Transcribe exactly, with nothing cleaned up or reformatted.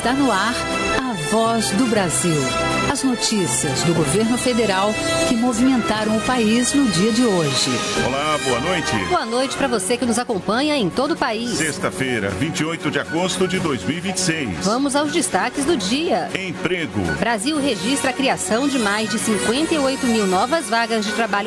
Está no ar a Voz do Brasil. As notícias do governo federal que movimentaram o país no dia de hoje. Olá, boa noite. Boa noite para você que nos acompanha em todo o país. Sexta-feira, vinte e oito de agosto de dois mil e vinte e seis. Vamos aos destaques do dia. Emprego. Brasil registra a criação de mais de cinquenta e oito mil novas vagas de trabalho